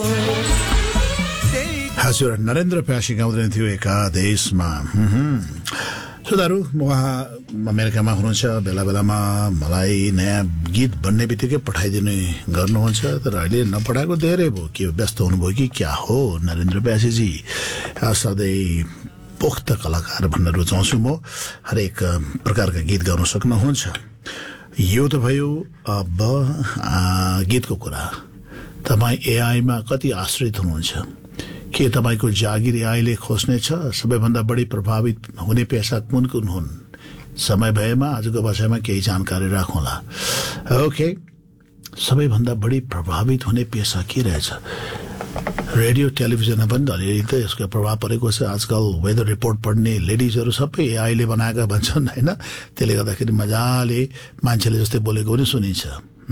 हजुर नरेन्द्र प्यासी गाउँदै थियो एका देशमा। श्रोताहरू उहाँ अमेरिकामा हुनुहुन्छ, बेला बेलामा मलाई नयाँ गीत बन्ने बित्तिकै पठाइदिने गर्नुहुन्छ, तर अहिले नपठाएको धेरै भयो। के व्यस्त हुनुभयो कि क्या हो नरेन्द्र प्यासीजी? सधैँ पोख्त कलाकार भन्न रुचाउँछु म। हरेक प्रकारका गीत गाउन सक्नुहुन्छ। यो त भयो अब गीतको कुरा। तपाईँ एआईमा कति आश्रित हुनुहुन्छ? के तपाईको जागिर एआईले खोज्नेछ? सबैभन्दा बढी प्रभावित हुने पेशा कुन कुन हुन्? समय भएमा आजको भाषामा केही जानकारी राखौँला। ओके, सबैभन्दा बढी प्रभावित हुने पेशा के रहेछ? रेडियो टेलिभिजनमा पनि अलिअलि त यसको प्रभाव परेको छ। आजकल वेदर रिपोर्ट पढ्ने लेडिजहरू सबै एआईले बनाएका भन्छन् होइन। त्यसले गर्दाखेरि मजाले मान्छेले जस्तै बोलेको पनि सुनिन्छ।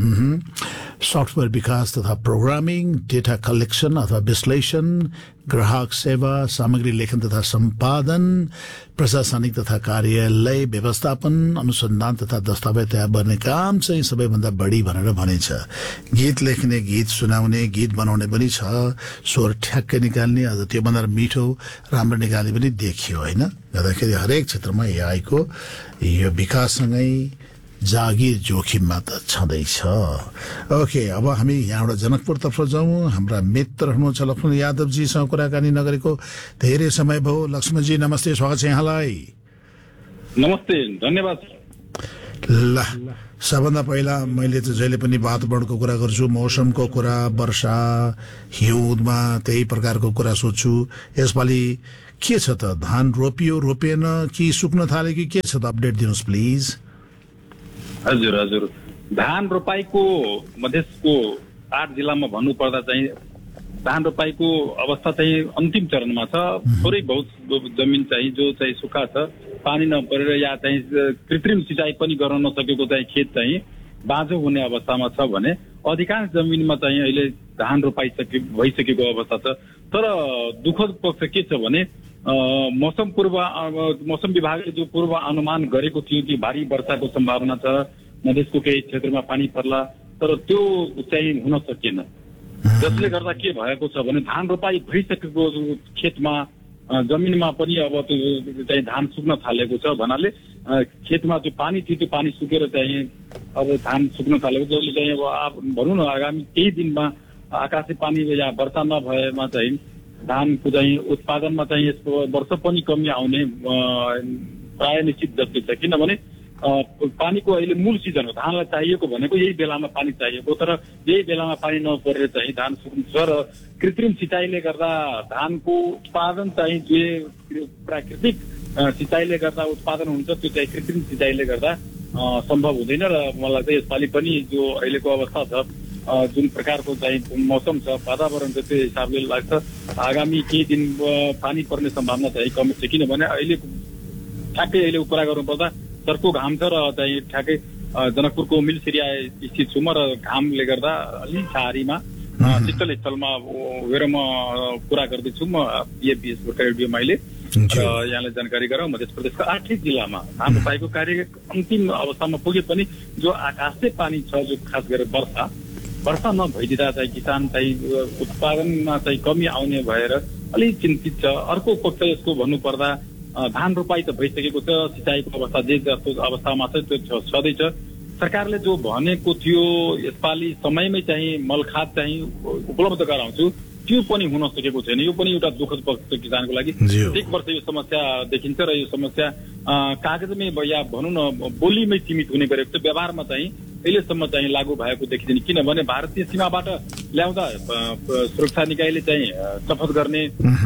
सफ्टवेयर विकास तथा प्रोग्रामिङ, डेटा कलेक्सन अथवा विश्लेषण, ग्राहक सेवा, सामग्री लेखन तथा सम्पादन, प्रशासनिक तथा कार्यालय व्यवस्थापन, अनुसन्धान तथा दस्तावेज तयार गर्ने काम चाहिँ सबैभन्दा बढी भनेर भनिन्छ। गीत लेख्ने, गीत सुनाउने, गीत बनाउने पनि छ। स्वर ठ्याक्कै निकाल्ने, अझ त्योभन्दा मिठो राम्रो निकाल्ने पनि देखियो होइन। गर्दाखेरि हरेक क्षेत्रमा एआईको यो विकाससँगै जागिर जोखिममा त छँदैछ। ओके, अब हामी यहाँबाट जनकपुरतर्फ जाउँ। हाम्रा मित्र हुनुहुन्छ लक्ष्मण यादवजीसँग कुराकानी नगरेको धेरै समय भयो। लक्ष्मणजी नमस्ते, स्वागत छ यहाँलाई। नमस्ते, धन्यवाद। ल, सबभन्दा पहिला मैले त जहिले पनि वातावरणको कुरा गर्छु, मौसमको कुरा, वर्षा हिउँदमा त्यही प्रकारको कुरा सोध्छु। यसपालि के छ त? धान रोपियो, रोपेन कि सुक्न थाल्यो कि के छ त? अपडेट दिनुहोस् प्लिज। हजुर हजुर, धान रोपाईको मधेसको 8 जिल्लामा भन्नुपर्दा चाहिँ धान रोपाईको अवस्था चाहिँ अन्तिम चरणमा छ। थोरै बहुत जमिन चाहिँ जो चाहिँ सुक्खा छ, पानी नपरेर या चाहिँ कृत्रिम सिँचाइ पनि गर्न नसकेको चाहिँ खेत चाहिँ बाँझो हुने अवस्थामा छ भने अधिकांश जमिनमा चाहिँ अहिले धान रोपाई भइसकेको अवस्था छ। तर दुःखद पक्ष के छ भने मौसम विभागले जो पूर्व अनुमान गरेको थियो कि भारी वर्षाको सम्भावना छ, मधेसको केही क्षेत्रमा पानी पर्ला, तर त्यो चाहिँ हुन सकेन। जसले गर्दा के भएको छ भने धान रोपाई भइसकेको खेतमा जमिनमा पनि अब त्यो चाहिँ धान सुक्न थालेको छ भन्नाले खेतमा जो पानी थियो त्यो पानी सुकेर चाहिँ अब धान सुक्न थालेको, जसले चाहिँ अब भनौँ न आगामी केही दिनमा आकाशे पानी या वर्षा नभएमा चाहिँ धानको चाहिँ उत्पादनमा चाहिँ यसको वर्ष पनि कमी आउने प्राय निश्चित जस्तै छ। किनभने पानीको अहिले मूल सिजन हो। धानलाई चाहिएको भनेको यही बेलामा पानी चाहिएको, तर यही बेलामा पानी नपरेर चाहिँ धान सुक्छ र कृत्रिम सिँचाइले गर्दा धानको उत्पादन चाहिँ जो प्राकृतिक सिँचाइले गर्दा उत्पादन हुन्छ त्यो चाहिँ कृत्रिम सिँचाइले गर्दा सम्भव हुँदैन। र मलाई चाहिँ यसपालि पनि जो अहिलेको अवस्था छ, जुन प्रकारको चाहिँ मौसम छ, वातावरण छ, त्यो हिसाबले लाग्छ आगामी केही दिन पानी पर्ने सम्भावना चाहिँ कम छ। किनभने अहिले ठ्याक्कै अहिले कुरा गर्नुपर्दा सर्को घाम छ र चाहिँ ठ्याक्कै जनकपुरको मिलसिरिया स्थित छु म, र घामले गर्दा अलि छाहारीमा शीतल स्थलमा गएर म कुरा गर्दैछु म EFBS रेडियोमा अहिले। यहाँलाई जानकारी गराउँ, मध्य प्रदेशको 8 जिल्लामा धान रोपाईको कार्य अन्तिम अवस्थामा पुगे पनि जो आकाशे पानी छ, जो खास गरेर वर्षा नभइदिँदा चाहिँ किसान चाहिँ उत्पादनमा चाहिँ कमी आउने भएर अलिक चिन्तित छ। अर्को पक्ष यसको भन्नुपर्दा धान रोपाई त भइसकेको छ, सिँचाइको अवस्था जे जस्तो अवस्थामा छ त्यो छँदैछ। सरकारले जो भनेको थियो यसपालि समयमै चाहिँ मलखाद चाहिँ उपलब्ध गराउँछु, त्यो पनि हुन सकेको छैन। यो पनि एउटा दुःखद पक्ष छ किसानको लागि। एक वर्ष यो समस्या देखिन्छ र यो समस्या कागजमै या भनौँ न बोलीमै सीमित हुने गरेको छ। व्यवहारमा चाहिँ अहिलेसम्म चाहिँ लागू भएको देखिँदैन। किनभने भारतीय सीमाबाट ल्याउँदा सुरक्षा निकायले चाहिँ शपथ गर्ने,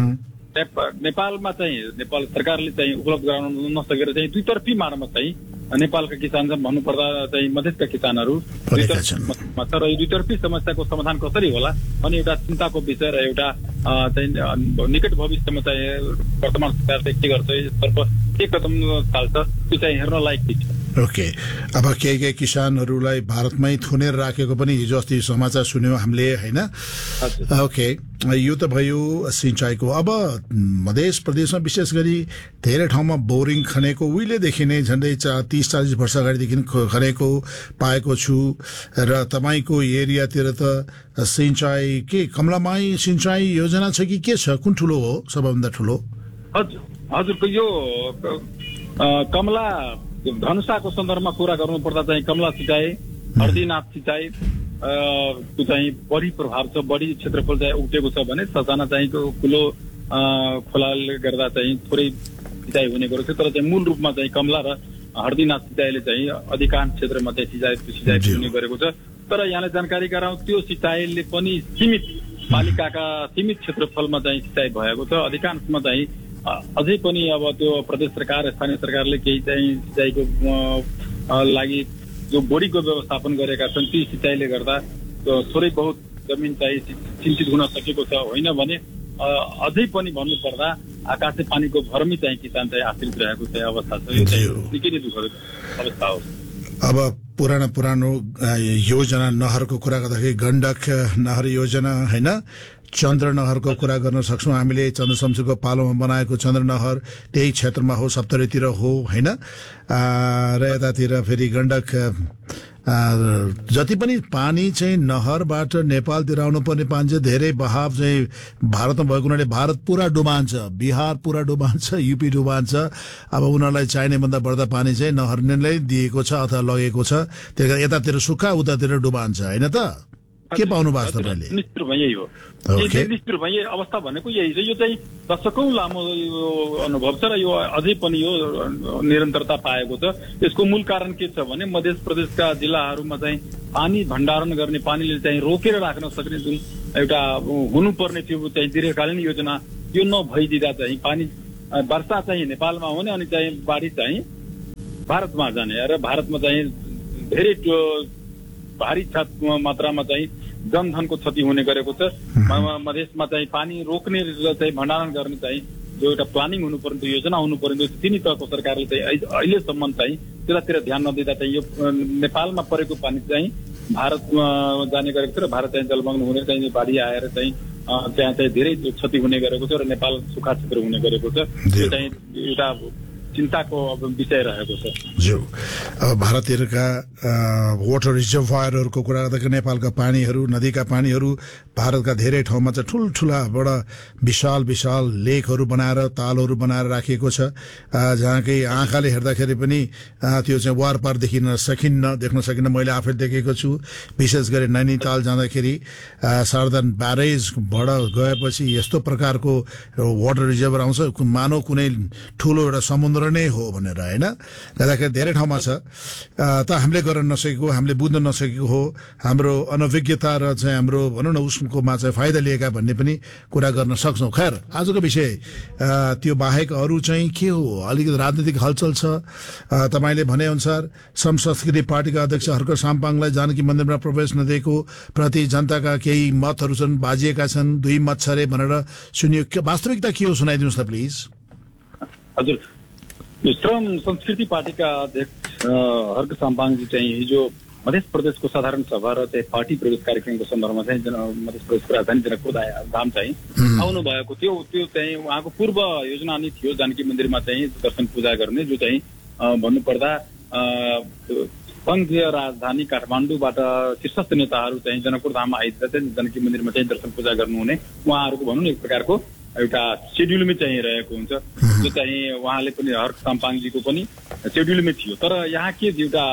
नेपालमा चाहिँ नेपाल सरकारले चाहिँ उपलब्ध गराउन नसकेर चाहिँ दुईतर्फी मारमा चाहिँ नेपालका किसान भन्नुपर्दा चाहिँ मधेसका किसानहरू दुईतर्फीमा छ। र यो दुईतर्फी समस्याको समाधान कसरी होला भन्ने एउटा चिन्ताको विषय र एउटा चाहिँ निकट भविष्यमा चाहिँ वर्तमान सरकारले के गर्छ, यसतर्फ के कदम चाल्छ, त्यो चाहिँ हेर्न लायक छ। ओके, अब केही किसानहरूलाई भारतमै थुनेर राखेको पनि हिजो अस्ति समाचार सुन्यौँ हामीले, होइन? ओके, यो त भयो सिंचाइको। अब मध्य प्रदेशमा विशेष गरी धेरै ठाउँमा बोरिङ खनेको उहिलेदेखि नै झन्डै 30-40 वर्ष अगाडिदेखि खनेको पाएको छु। र तपाईँको एरियातिर त सिंचाइ के कमलामाई सिंचाइ योजना छ कि के छ? कुन ठुलो हो सबैभन्दा ठुलो? हजुरको यो कमला धनुषाको सन्दर्भमा कुरा गर्नुपर्दा चाहिँ कमला सिंचाइ, हर्दीनाथ सिंचाइ को चाहिँ बढी प्रभाव छ, बढी क्षेत्रफल चाहिँ उठेको छ भने ससाना चाहिँ ठुलो खोलाले गर्दा चाहिँ थोरै सिंचाइ हुने गरेको छ। तर चाहिँ मूल रूपमा चाहिँ कमला र हर्दीनाथ सिंचाइले चाहिँ अधिकांश क्षेत्रमा चाहिँ सिंचाइ हुने गरेको छ। तर यहाँलाई जानकारी गराउँ, त्यो सिंचाइले पनि सीमित पालिकाका सीमित क्षेत्रफलमा चाहिँ सिंचाइ भएको छ। अधिकांशमा चाहिँ अझै पनि अब त्यो प्रदेश सरकार स्थानीय सरकारले केही चाहिँ सिंचाइको लागि जो बोडीको व्यवस्थापन गरेका छन्, ती सिंचाइले गर्दा थोरै बहुत जमिन चाहिँ सिंचित हुन सकेको छ। होइन भने अझै पनि भन्नुपर्दा आकाशे पानीको भरमै चाहिँ किसान चाहिँ आश्रित रहेको चाहिँ अवस्था छ। यो चाहिँ निकै नै दुःखद अवस्था हो। अब पुरानो योजना नहरको कुरा गर्दाखेरि गण्डक नहर योजना, होइन, चन्द्र नहरको कुरा गर्न सक्छौँ हामीले। चन्द्र शमशेरको पालोमा बनाएको चन्द्र नहर त्यही क्षेत्रमा हो, सप्तरीतिर हो, होइन? र यतातिर फेरि गण्डक जति पनि पानी चाहिँ नहरबाट नेपालतिर आउनुपर्ने पानी चाहिँ धेरै बहाव चाहिँ भारतमा भएको हुनाले भारत पुरा डुबान्छ, बिहार पुरा डुबान्छ, युपी डुबान्छ। अब उनीहरूलाई चाहिने भन्दा बढ्दा पानी चाहिँ नहरले दिएको छ अथवा लगेको छ। त्यही कारण यतातिर सुक्खा, उतातिर डुबान्छ, होइन त? के पाउनु भएको छ तपाईँले? निश्चित रूपमा यही हो। निश्चित रूपमा यही अवस्था भनेको यही छ। यो चाहिँ दशकौं लामो अनुभव छ र यो अझै पनि यो निरन्तरता पाएको छ। यसको मूल कारण के छ भने मध्य प्रदेशका जिल्लाहरूमा चाहिँ पानी भण्डारण गर्ने, पानीले चाहिँ रोकेर राख्न सक्ने जुन एउटा हुनुपर्ने थियो चाहिँ दीर्घकालीन योजना, यो नभइदिँदा चाहिँ पानी वर्षा चाहिँ नेपालमा हुने अनि चाहिँ बाढी चाहिँ भारतमा जाने र भारतमा चाहिँ धेरै भारी मात्रामा चाहिँ जनधनको क्षति हुने गरेको छ। मधेसमा चाहिँ पानी रोक्ने र चाहिँ भण्डारण गर्ने चाहिँ जो एउटा प्लानिङ हुनुपर्ने थियो, योजना हुनुपर्ने थियो, तिनी तहको सरकारले चाहिँ अहिलेसम्म चाहिँ त्यतातिर ध्यान नदिँदा चाहिँ यो नेपालमा परेको पानी चाहिँ भारतमा जाने गरेको छ र भारत चाहिँ जलमग्न हुने चाहिँ बाढी आएर चाहिँ त्यहाँ चाहिँ धेरै क्षति हुने गरेको छ र नेपाल सुखा क्षेत्र हुने गरेको छ। त्यो चाहिँ एउटा चिन्ताको विषय रहेको छ। ज्यू, अब भारततिरका वाटर रिजर्भरहरूको कुरा गर्दाखेरि नेपालका पानीहरू, नदीका पानीहरू भारतका धेरै ठाउँमा चाहिँ ठुल्ठुला बडा विशाल विशाल लेकहरू बनाएर, तालहरू बनाएर राखिएको छ, जहाँ कि आँखाले हेर्दाखेरि पनि त्यो चाहिँ वार पार देख्न सकिन्न। मैले आफै देखेको छु। विशेष गरी नैनीताल जाँदाखेरि सार्दन ब्यारेजबाट गएपछि यस्तो प्रकारको वाटर रिजर्भर आउँछ, मानव कुनै ठुलो एउटा समुद्र नै हो भनेर, होइन? गर्दाखेरि धेरै ठाउँमा छ। त हामीले गर्न नसकेको, हामीले बुझ्न नसकेको हो, हाम्रो अनभिज्ञता र चाहिँ हाम्रो भनौँ न उसकोमा चाहिँ फाइदा लिएका भन्ने पनि कुरा गर्न सक्छौँ। खैर, आजको विषय त्यो बाहेक अरू चाहिँ के हो? अलिकति राजनीतिक हलचल छ। तपाईँले भनेअनुसार सम संस्कृति पार्टीका अध्यक्ष हर्क साम्पाङलाई जानकी मन्दिरमा प्रवेश नदिएको प्रति जनताका केही मतहरू छन्, बाजिएका छन्, 2 मत छ अरे भनेर सुनियो। वास्तविकता के हो सुनाइदिनुहोस् न प्लिज। हजुर, श्रम संस्कृति पार्टीका अध्यक्ष हर्क साम्पाङजी चाहिँ हिजो मध्य प्रदेशको साधारण सभा र चाहिँ पार्टी प्रवेश कार्यक्रमको सन्दर्भमा चाहिँ मध्य प्रदेशको राजधानी जनकपुर धाम चाहिँ आउनु भएको थियो। त्यो चाहिँ उहाँको पूर्व योजना नै थियो जानकी मन्दिरमा चाहिँ दर्शन पूजा गर्ने, जो चाहिँ भन्नुपर्दा संघीय राजधानी काठमाडौँबाट शीर्षस्थ नेताहरू चाहिँ जनकपुर धाममा आइदिँदा चाहिँ जानकी मन्दिरमा चाहिँ दर्शन पूजा गर्नुहुने उहाँहरूको भनौँ न एक प्रकारको एउटा सेड्युलमै चाहिँ रहेको हुन्छ, जो चाहिँ उहाँले पनि हर्क साम्पाङजीको पनि सेड्युलमै थियो। तर यहाँ के एउटा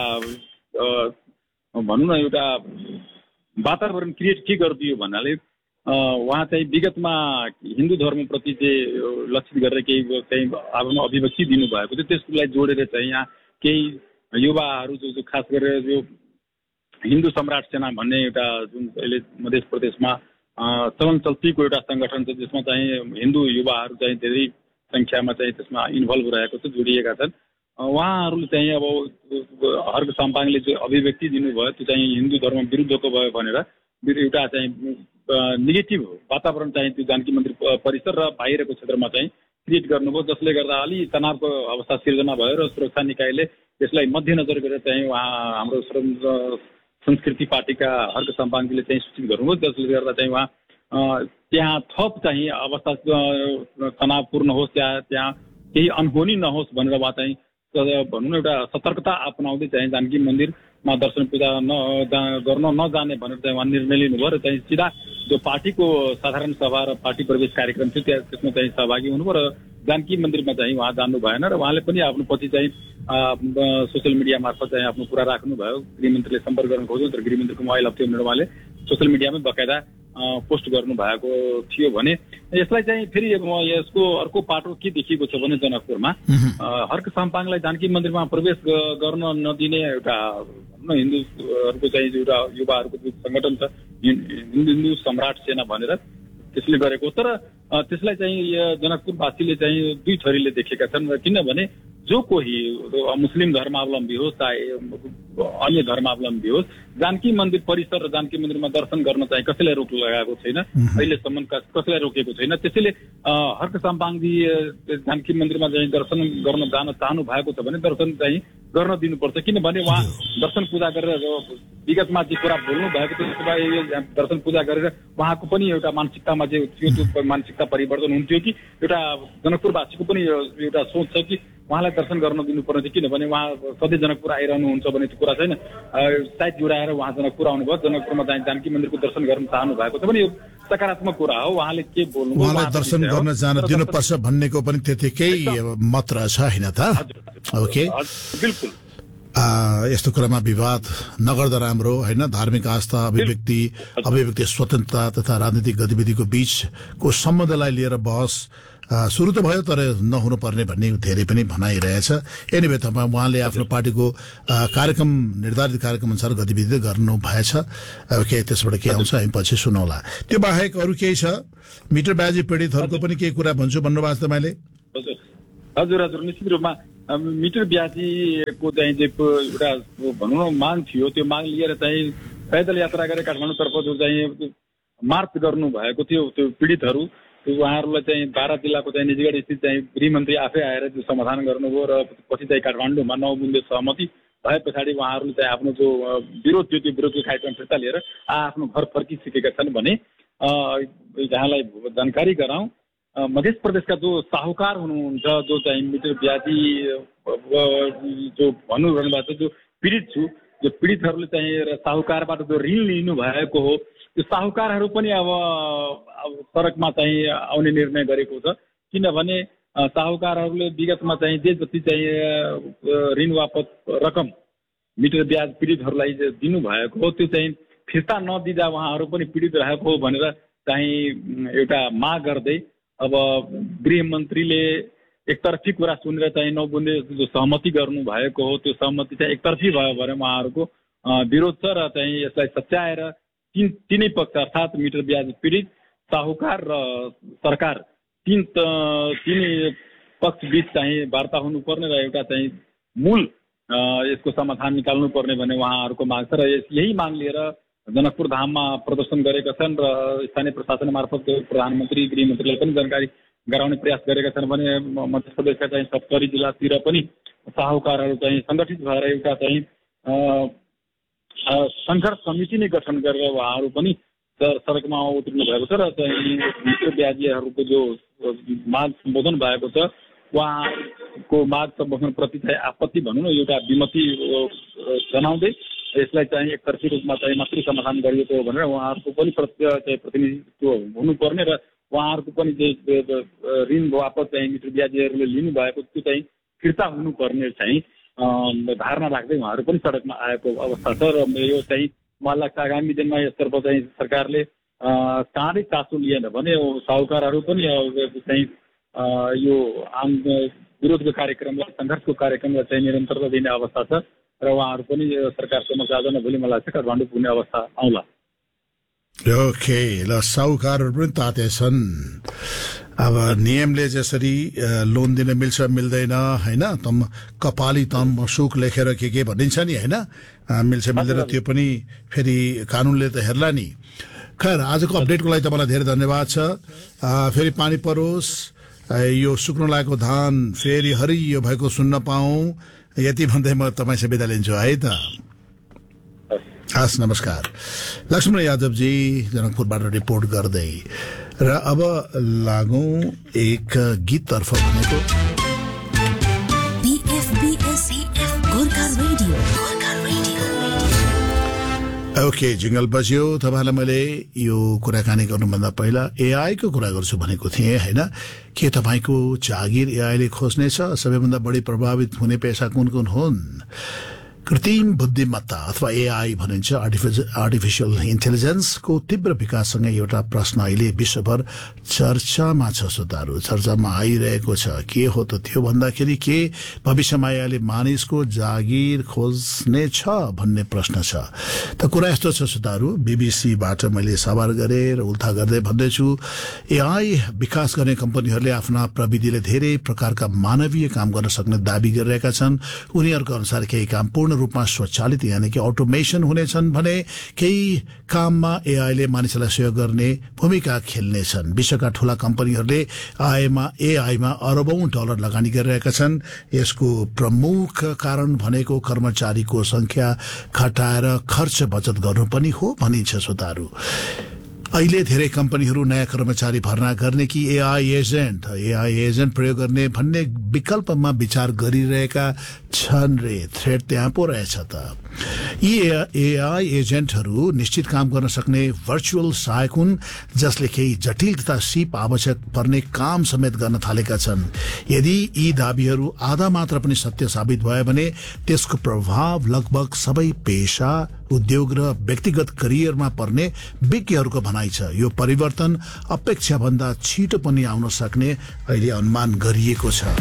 भनौँ न एउटा वातावरण क्रिएट के गरिदियो भन्नाले उहाँ चाहिँ विगतमा हिन्दू धर्मप्रति चाहिँ लक्षित गरेर केही चाहिँ आफ्नो अभिव्यक्ति दिनुभएको थियो, त्यसलाई जोडेर चाहिँ यहाँ केही युवाहरू जो खास गरेर जो हिन्दू सम्राट सेना भन्ने एउटा जुन अहिले मध्य प्रदेशमा चलन चल्तीको एउटा संगठन छ, जसमा चाहिँ हिन्दू युवाहरू चाहिँ धेरै संख्यामा चाहिँ त्यसमा इन्भल्भ रहेको छ, जोडिएका छन्। उहाँहरूले चाहिँ अब हर्क साम्पाङले जो अभिव्यक्ति दिनुभयो त्यो चाहिँ हिन्दू धर्म विरुद्धको भयो भनेर एउटा चाहिँ नेगेटिभ वातावरण चाहिँ त्यो जानकी मन्दिर परिसर र बाहिरको क्षेत्रमा चाहिँ क्रिएट गर्नुभयो, जसले गर्दा अलि तनावको अवस्था सिर्जना भयो र सुरक्षा निकायले त्यसलाई मध्यनजर गरेर चाहिँ उहाँ हाम्रो संस्कृति पार्टीका हर्क सम्पाङजीले चाहिँ सूचित गर्नुभयो, जसले गर्दा चाहिँ उहाँ त्यहाँ थप चाहिँ अवस्था तनावपूर्ण होस्, त्यहाँ केही अनहोनी नहोस् भनेर उहाँ चाहिँ भनौँ न एउटा सतर्कता अपनाउँदै चाहिँ जानकी मन्दिरमा दर्शन पूजा गर्न नजाने भनेर चाहिँ उहाँ निर्णय लिनुभयो र चाहिँ सिधा जो पार्टीको साधारण सभा र पार्टी प्रवेश कार्यक्रम थियो त्यसमा चाहिँ सहभागी हुनुभयो र जानकी मन्दिरमा चाहिँ उहाँ जानु भएन र उहाँले पनि आफ्नो पछि चाहिँ सोसियल मिडिया मार्फत चाहिँ आफ्नो कुरा राख्नुभयो। गृहमन्त्रीले सम्पर्क गर्न खोज्नु तर गृहमन्त्रीको मोबाइल अफ थियो भनेर उहाँले सोसियल मिडियामै बकायदा पोस्ट गर्नु भएको थियो भने यसलाई चाहिँ फेरि यसको अर्को पाटो के देखिएको छ भने जनकपुरमा हर्क साम्पाङलाई जानकी मन्दिरमा प्रवेश गर्न नदिने एउटा हिन्दूहरूको चाहिँ एउटा युवाहरूको संगठन छ हिन्दू सम्राट सेना भनेर त्यसले गरेको, तर त्यसलाई चाहिँ जनकपुरवासीले चाहिँ दुई थरीले देखेका छन्। किनभने जो कोही मुस्लिम धर्मावलम्बी होस् चाहे अन्य धर्मावलम्बी होस् जानकी मन्दिर परिसर र जानकी मन्दिरमा दर्शन गर्न चाहिँ कसैलाई रोक लगाएको छैन, अहिलेसम्म कसैलाई रोकेको छैन। त्यसैले हर्क साम्पाङजी जानकी मन्दिरमा चाहिँ दर्शन गर्न जान चाहनु भएको छ भने दर्शन चाहिँ गर्न दिनुपर्छ, किनभने उहाँ दर्शन पूजा गरेर विगतमा जे कुरा बोल्नु भएको त्यसको भए दर्शन पूजा गरेर उहाँको पनि एउटा मानसिकतामा जे थियो त्यो मानसिकता परिवर्तन हुन्थ्यो कि एउटा जनकपुरवासीको पनि एउटा सोच छ कि उहाँलाई दर्शन गर्न दिनुपर्ने थियो, किनभने उहाँ सधैँ जनकपुर आइरहनुहुन्छ भने त्यो कुरा छैन। सायद जुडाएर उहाँ जनकपुर आउनुभयो, जनकपुरमा चाहिँ जानकी मन्दिरको दर्शन गर्न चाहनु भएको छ भने यो सकारात्मक कुरा हो। उहाँले के बोल्नु उहाँलाई दर्शन गर्न जान दिनुपर्छ भन्नेको पनि त्यतिकै मत रहेछ होइन त? ओके, बिल्कुल यस्तो कुरामा विवाद नगर्दा राम्रो होइन। धार्मिक आस्था अभिव्यक्ति स्वतन्त्रता तथा राजनीतिक गतिविधिको बीचको सम्बन्धलाई लिएर बहस सुरु त भयो तर नहुनुपर्ने भन्ने धेरै पनि भनाइरहेछ। एनिवे तपाईँ उहाँले आफ्नो पार्टीको कार्यक्रम निर्धारित कार्यक्रम अनुसार गतिविधि गर्नु भएछ। ओके, त्यसबाट के आउँछ हामी पछि सुनौला। त्यो बाहेक अरू केही छ? मिटर ब्याजी पीडितहरूको पनि केही कुरा भन्छु भन्नुभएको छ तपाईँले? हजुर हजुर, निश्चित रूपमा मिटर ब्याजीको चाहिँ एउटा भनौँ न माग थियो, त्यो माग लिएर चाहिँ पैदल यात्रा गरेर काठमाडौँतर्फ जो चाहिँ मार्च गर्नु भएको थियो त्यो पीडितहरू, उहाँहरूलाई चाहिँ बारा जिल्लाको चाहिँ निजगढ स्थित चाहिँ गृहमन्त्री आफै आएर जो समाधान गर्नुभयो र पछि चाहिँ काठमाडौँमा 9 बुँदे सहमति भए पछाडि उहाँहरूले चाहिँ आफ्नो जो विरोध थियो त्यो विरोधको कार्यक्रम फिर्ता लिएर आफ्नो घर फर्किसकेका छन् भने जहाँलाई जानकारी गराउँ मध्य प्रदेशका जो साहुकार हुनुहुन्छ जो चाहिँ मिटर ब्याजी जो भन्नुभएको छ जो पीडित छु, जो पीडितहरूले चाहिँ साहुकारबाट जो ऋण लिनु भएको हो त्यो साहुकारहरू पनि अब सडकमा चाहिँ आउने निर्णय गरेको छ, किनभने साहुकारहरूले विगतमा चाहिँ जे जति चाहिँ ऋण वापस रकम मिटर ब्याज पीडितहरूलाई दिनुभएको हो त्यो चाहिँ फिर्ता नदिँदा उहाँहरू पनि पीडित रहेको हो भनेर चाहिँ एउटा माग गर्दै अब गृहमन्त्रीले एकतर्फी कुरा सुनेर चाहिँ 9 बुँदे जो सहमति गर्नु भएको हो त्यो सहमति चाहिँ एकतर्फी भयो भने उहाँहरूको विरोध छ र चाहिँ यसलाई सच्याएर तीनै पक्ष अर्थात् मिटर ब्याज पीडित साहुकार र सरकार तीनै पक्ष बीच चाहिँ वार्ता हुनुपर्ने र एउटा चाहिँ मूल यसको समाधान निकाल्नु पर्ने भन्ने उहाँहरूको माग छ र यही माग लिएर जनकपुर धाममा प्रदर्शन गरेका छन् र स्थानीय प्रशासन मार्फत प्रधानमन्त्री गृहमन्त्रीलाई पनि जानकारी गराउने प्रयास गरेका छन् भने मध्य प्रदेशका चाहिँ 70 जिल्लातिर पनि साहुकारहरू चाहिँ सङ्गठित भएर एउटा चाहिँ सङ्घर्ष समिति नै गठन गरेर उहाँहरू पनि सडकमा उत्रिनु भएको छ र चाहिँ मिटर ब्याजीहरूको जो माग सम्बोधन भएको छ उहाँको माग सम्बोधनप्रति चाहिँ आपत्ति भनौँ न एउटा विमति जनाउँदै यसलाई चाहिँ एकतर्फी रूपमा चाहिँ मात्रै समाधान गरिएको हो भनेर उहाँहरूको पनि प्रतिनिधित्व हुनुपर्ने र उहाँहरूको पनि ऋण वापस चाहिँ मिटर ब्याजीहरूले लिनुभएको त्यो चाहिँ फिर्ता हुनुपर्ने चाहिँ धारणा राख्दै उहाँहरू पनि सडकमा आएको अवस्था छ र यो चाहिँ मलाई लाग्छ आगामी दिनमा यसतर्फ चाहिँ सरकारले चाँडै चासो लिएन भने साहुकारहरू पनि चाहिँ यो आम विरोधको कार्यक्रमलाई सङ्घर्षको कार्यक्रमलाई चाहिँ निरन्तरता दिने अवस्था छ र उहाँहरू पनि सरकार समक्ष आज नभोलि मलाई लाग्छ काठमाडौँ पुग्ने अवस्था आउला। ओके, ल साहुकारहरू पनि ताते छन्। अब नियमले जसरी लोन दिन मिल्छ मिल्दैन होइन, तम कपाली तम सुख लेखेर के भनिन्छ नि होइन, मिल्छ मिल्दैन त्यो पनि फेरि कानुनले त हेर्ला नि। खैर, आजको अपडेटको लागि तपाईँलाई धेरै धन्यवाद छ। फेरि पानी परोस्, यो सुक्न लागेको धान फेरि हरियो भएको सुन्न पाऊँ, यति भन्दै म तपाईँसँग बिदा लिन्छु है त। हस्, नमस्कार। लक्ष्मण यादवजी जनकपुरबाट रिपोर्ट गर्दै। र अब लागौं एक गीततर्फ भनेको ओके, जिंगल बज्यो। तपाईँलाई मैले यो कुराकानी गर्नुभन्दा पहिला एआई को कुरा गर्छु भनेको थिएँ होइन। के तपाईँको जागिर एआईले खोज्नेछ? सबैभन्दा बढी प्रभावित हुने पेशा कुन कुन हुन्? कृत्रिम बुद्धिमत्ता अथवा एआई भनिन्छ, आर्टिफिशियल इन्टेलिजेन्सको तीव्र विकाससँगै एउटा प्रश्न अहिले विश्वभर चर्चामा छ श्रोताहरू, चर्चामा आइरहेको छ। के हो त त्यो भन्दाखेरि के भविष्यमा एआईले मानिसको जागिर खोज्ने छ भन्ने प्रश्न छ। त कुरा यस्तो छ श्रोताहरू, बीबीसीबाट मैले सवाल गरेँ र उल्था गर्दै भन्दैछु, एआई विकास गर्ने कम्पनीहरूले आफ्ना प्रविधिले धेरै प्रकारका मानवीय काम गर्न सक्ने दावी गरिरहेका छन्। उनीहरूको अनुसार केही काम पूर्ण रूपमा स्वचालित यानी कि अटोमेसन हुनेछन् भने केही काममा एआईले मानिसलाई सहयोग गर्ने भूमिका खेल्नेछन्। विश्वका ठूला कम्पनीहरूले एआईमा अरबौं डलर लगानी गरिरहेका छन्। यसको प्रमुख कारण भनेको कर्मचारीको संख्या घटाएर खर्च बचत गर्नु पनि हो भनिन्छ श्रोताहरू। अहिले धेरै कम्पनीहरू नयाँ कर्मचारी भर्ना गर्ने कि एआई एजेन्ट प्रयोग गर्ने भन्ने विकल्पमा विचार गरिरहेका छन् रे। थ्रेड त्यहाँ पो रहेछ त। यी एआई एजेन्टहरू निश्चित काम गर्न सक्ने भर्चुअल सहायक हुन्, जसले केही जटिल तथा सिप आवश्यक पर्ने काम समेत गर्न थालेका छन्। यदि यी दावीहरू आधा मात्र पनि सत्य साबित भयो भने त्यसको प्रभाव लगभग सबै पेशा, उद्योग र व्यक्तिगत करियरमा पर्ने विज्ञहरूको भनाइ छ। यो परिवर्तन अपेक्षाभन्दा छिटो पनि आउन सक्ने अहिले अनुमान गरिएको छ।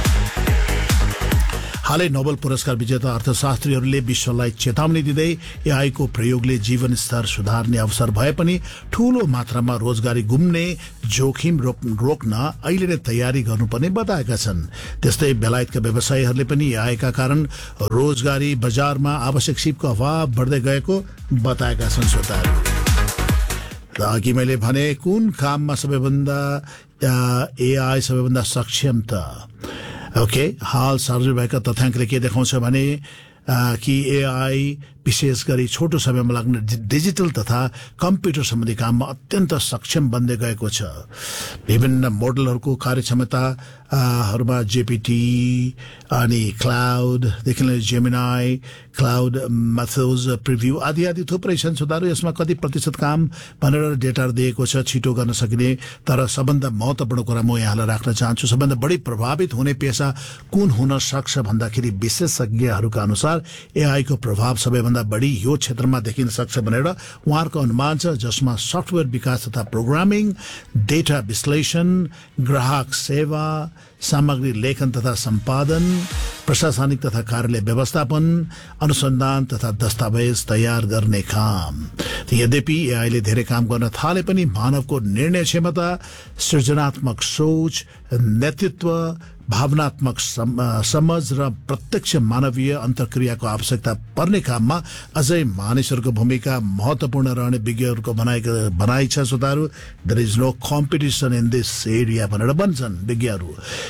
हालै नोबेल पुरस्कार विजेता अर्थशास्त्रीहरूले विश्वलाई चेतावनी दिँदै एआईको प्रयोगले जीवन स्तर सुधार्ने अवसर भए पनि ठूलो मात्रामा रोजगारी गुम्ने जोखिम रोक्न अहिले नै तयारी गर्नुपर्ने बताएका छन्। त्यस्तै बेलायतका व्यवसायीहरूले पनि एआईका कारण रोजगारी बजारमा आवश्यक सिपको अभाव बढ्दै गएको बताएका छन्। श्रोताहरू, अघि मैले भने कुन काममा सबैभन्दा एआई सबैभन्दा सक्षम त? ओके, हाल सार्वजनिक भएका तथ्याङ्कले के देखाउँछ भने कि एआई विशेष गरी छोटो समयमा लाग्ने डिजिटल तथा कम्प्युटर सम्बन्धी काममा अत्यन्त सक्षम बन्दै गएको छ। विभिन्न मोडलहरूको कार्यक्षमताहरूमा जेपीटी अनि क्लाउडदेखि लिएर जेमिनाई, क्लाउड मेथोज, प्रिभ्यू आदि थुप्रै छन्। सुधारू यसमा कति प्रतिशत काम भनेर डेटा दिएको छ छिटो गर्न सकिने। तर सबभन्दा महत्त्वपूर्ण कुरा म यहाँलाई राख्न चाहन्छु, सबभन्दा बढी प्रभावित हुने पेशा कुन हुन सक्छ भन्दाखेरि विशेषज्ञहरूका अनुसार एआईको प्रभाव सबैभन्दा बढी यो क्षेत्रमा देखिन सक्छ भनेर उहाँहरूको अनुमान छ, जसमा सफ्टवेयर विकास तथा प्रोग्रामिङ, डेटा विश्लेषण, ग्राहक सेवा, सामग्री लेखन तथा सम्पादन, प्रशासनिक तथा कार्यालय व्यवस्थापन, अनुसन्धान तथा दस्तावेज तयार गर्ने काम। यद्यपि एआईले धेरै काम गर्न थाले पनि मानवको निर्णय क्षमता, सृजनात्मक सोच, नेतृत्व, भावनात्मक समझ र प्रत्यक्ष मानवीय अन्तर्क्रियाको आवश्यकता पर्ने काममा अझै मानिसहरूको भूमिका महत्वपूर्ण रहने विज्ञहरूको भनाइ छ। श्रोताहरू, there is no competition in this area भनेर भन्छन् विज्ञहरू।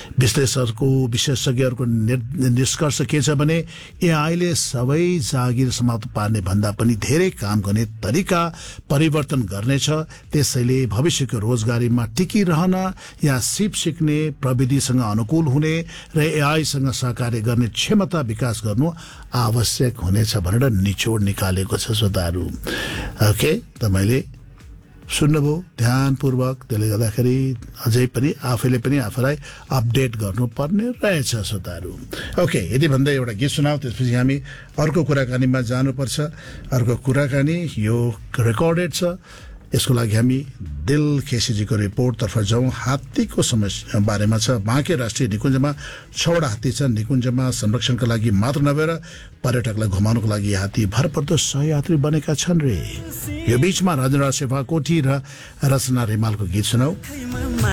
विशेषज्ञहरूको निष्कर्ष के छ भने एआईले सबै जागिर समाप्त पार्ने भन्दा पनि धेरै काम गर्ने तरिका परिवर्तन गर्नेछ। त्यसैले भविष्यको रोजगारीमा टिकिरहन या सिप सिक्ने, प्रविधिसँग अनुकूल हुने र एआईसँग सहकार्य गर्ने क्षमता विकास गर्नु आवश्यक हुनेछ भनेर निचोड निकालेको छ। श्रोताहरू, ओके, तपाईँले सुन्नुभयो ध्यानपूर्वक। त्यसले गर्दाखेरि अझै पनि आफैले पनि आफूलाई अपडेट गर्नुपर्ने रहेछ। श्रोताहरू, ओके, यदि भन्दै एउटा गीत सुनाऊ, त्यसपछि हामी अर्को कुराकानीमा जानुपर्छ। अर्को कुराकानी यो रेकर्डेड छ, यसको लागि हामी दिल केसीजीको रिपोर्टतर्फ जाउँ। हात्तीको समस्या बारेमा छ। बाँके राष्ट्रिय निकुञ्जमा 6वटा हात्ती छन्। निकुञ्जमा संरक्षणका लागि मात्र नभएर पर्यटकलाई घुमाउनको लागि हात्ती भरपर्दो सहयात्री बनेका छन् रे। यो बीचमा राजेन्द्र सेवा कोठी र रचना रिमालको गीत सुनाऊ।